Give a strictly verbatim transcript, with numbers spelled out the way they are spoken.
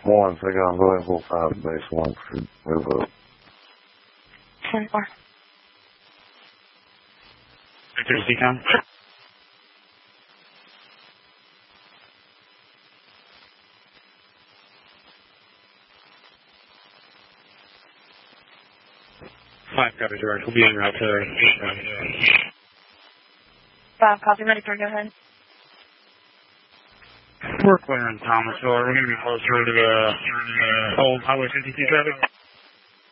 One, take on, go ahead, four, five, base one, move up. ten four. Victor, decon. Five, copy, George. We'll be en route to... Five, copy, ready for go ahead. We're clearing Thomasville. We're going to be closer to the uh, old Highway fifty-two traffic.